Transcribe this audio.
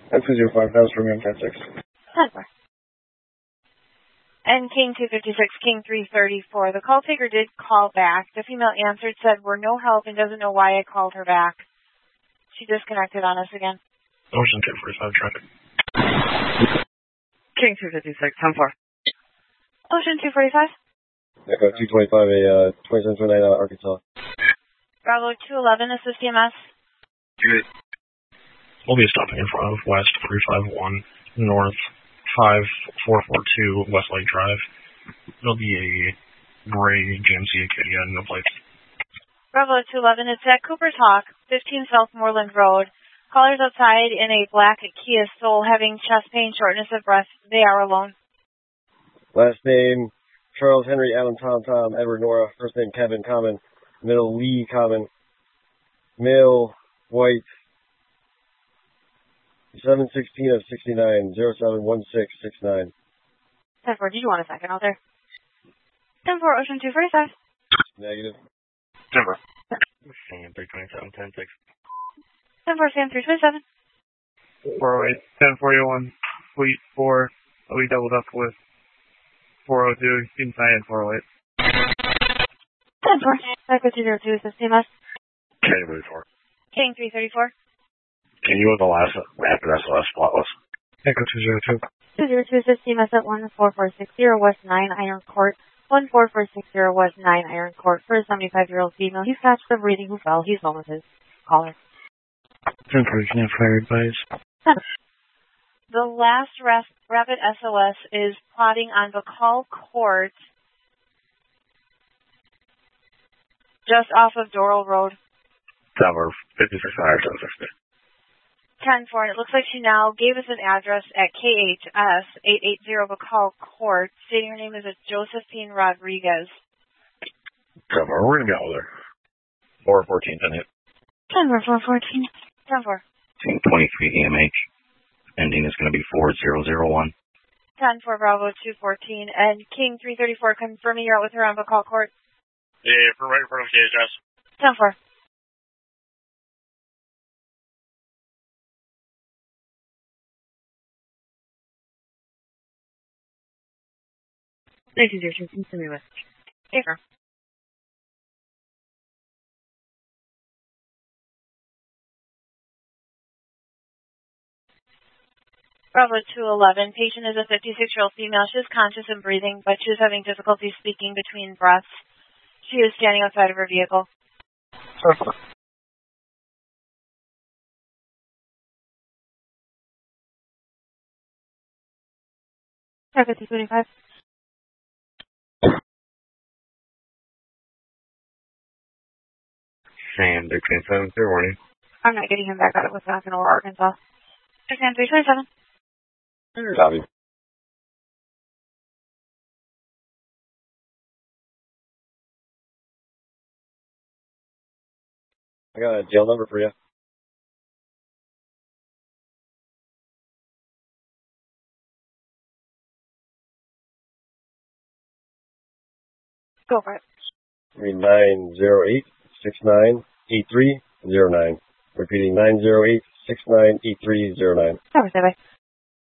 F205, that was for me on 10-6. 10-4. And King 256, King 334. The call taker did call back. The female answered, said, we're no help and doesn't know why I called her back. She disconnected on us again. Ocean 245 traffic. King 256, 10-4. Ocean 245. Echo 225, a 2729 out of Arkansas. Bravo 211, assist EMS. Good. We'll be stopping in front of West 351, North 5442, Westlake Drive. There'll be a gray GMC Acadia, no plates. Bravo 211, it's at Cooper's Hawk, 15 South Moreland Road. Callers outside in a black Kia Soul having chest pain, shortness of breath. They are alone. Last name, Charles Henry, Adam, Tom, Edward, Nora. First name, Kevin, common. Middle, Lee, common. Male, white. 716 of 69, 071669. 10-4, did you want a second out there? 10-4, Ocean 245. Negative. 10-4. Sam 327, 10-6. 10-4, Sam 327. 408, 1041, Fleet 4. We doubled up with 402, inside 408. 10-4, Echo 202, assist EMS. King 34. King 334. Can you have the last rapid SOS spotless? Echo 202. 202, assist EMS at 14460 West 9 Iron Court. 14460 West 9 Iron Court for a 75-year-old female. He's fast for breathing who fell. He's home with his caller. 10-4, can have fire advice. The last rapid SOS is plotting on Bacall Court, just off of Doral Road. Tower 56 higher, 760. 10-4, and it looks like she now gave us an address at KHS 880 Bacall Court, stating her name is Josephine Rodriguez. 10-4, we're going to go there. 414, 10 hit. 10-4, 414. 10-4. Team 23 EMH. Ending is going to be 4001. 10-4, Bravo 214, and King 334, confirming you're out with her on Bacall Court. Yeah, we're right in front of KHS. 10-4. Thank you, Jason. Continue with. Safer. Bravo 211. Patient is a 56-year-old female. She is conscious and breathing, but she is having difficulty speaking between breaths. She is standing outside of her vehicle. Echo 225. Sam 327, fair warning. I'm not getting him back out of Wisconsin or Arkansas. Sam 327. Copy. I got a jail number for you. Go for it. 908-698309. Repeating 908-698309. Over, bye.